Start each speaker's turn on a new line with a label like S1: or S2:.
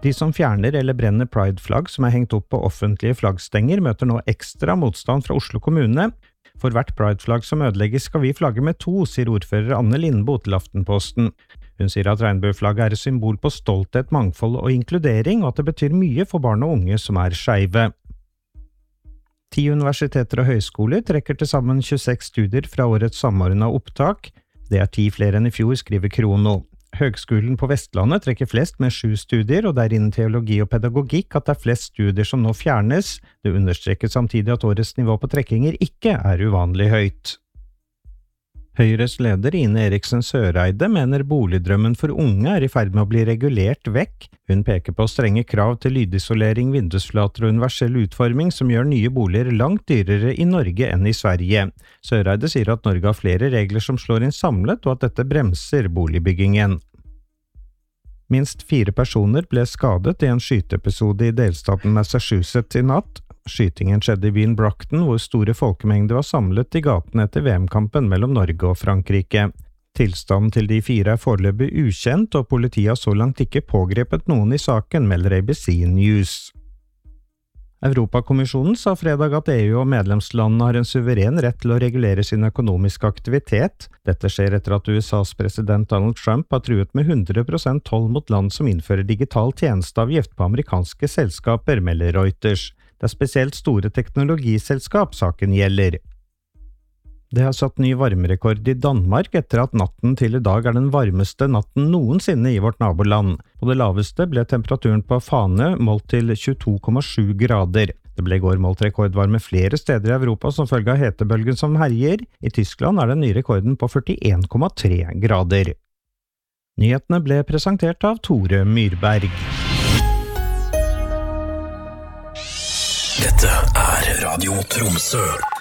S1: De som fjerner eller brenner Pride-flagg som hengt opp på offentlige flaggstenger, møter nå ekstra motstand fra Oslo kommune. For hvert Pride-flagg som ødelegges skal vi flagge med 2, sier ordfører Anne Lindboe til Aftenposten. Hun sier at regnbueflagget et symbol på stolthet, mangfold og inkludering, og at det betyr mye for barn og unge som skeive. 10 universiteter og høyskoler trekker til sammen 26 studier fra årets samordnede opptak. Det 10 flere enn i fjor, skriver Krono. Høgskolen på Vestlandet trekker flest med 7 studier, og det innen teologi og pedagogikk at det flest studier som nå fjernes. Det understreker samtidig at årets nivå på trekkinger ikke uvanlig høyt. Høyres leder Ine Eriksen Søreide mener boligdrømmen for unge i ferd med å bli regulert vekk. Hun peker på strenge krav til lydisolering, vindusflater og universell utforming som gjør nye boliger langt dyrere i Norge enn i Sverige. Søreide sier at Norge har flere regler som slår inn samlet, og at dette bremser boligbyggingen. Minst 4 personer ble skadet i en skyteepisode i delstaten Massachusetts i natt. Skytingen skjedde i byen Brockton, hvor store folkemengder var samlet i gaten etter VM-kampen mellom Norge og Frankrike. Tilstanden til de 4 foreløpig ukjent, og politiet har så langt ikke pågrepet noen i saken, melder ABC News. Europakommisjonen sa fredag at EU og medlemslandene har en suveren rett til å regulere sin økonomiske aktivitet. Dette skjer etter at USAs president Donald Trump har truet med 100% toll mot land som innfører digital tjenesteavgift på amerikanske selskaper, melder Reuters. Det spesielt store teknologiselskap saken gjelder. Det har satt ny varmerekord i Danmark etter at natten til i dag den varmeste natten noensinne i vårt naboland. På det laveste ble temperaturen på Fane målt til 22,7 grader. Det ble i går målt rekordvarme flere steder i Europa som følge av hetebølgen som herjer. I Tyskland den nye rekorden på 41,3 grader. Nyhetene ble presentert av Tore Myrberg.
S2: Dette Radio Tromsø.